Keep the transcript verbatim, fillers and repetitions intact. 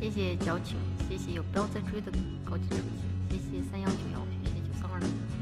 谢谢矫情，谢谢有不要再追的高级成绩，谢谢三幺九幺，谢谢九三二零。